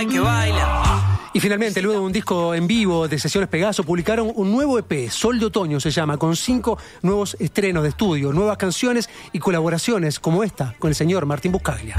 que baila. Y finalmente, luego de un disco en vivo de Sesiones Pegaso, publicaron un nuevo EP, Sol de Otoño se llama, con 5 nuevos estrenos de estudio, nuevas canciones y colaboraciones como esta con el señor Martín Buscaglia.